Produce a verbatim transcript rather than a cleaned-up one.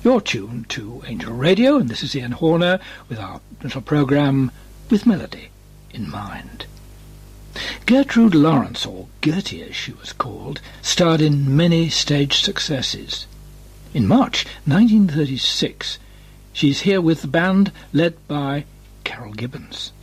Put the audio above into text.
You're tuned to Angel Radio, and this is Ian Horner with our little programme With Melody in Mind. Gertrude Lawrence, or Gertie as she was called, starred in many stage successes. In March nineteen thirty-six, she's here with the band led by Carol Gibbons.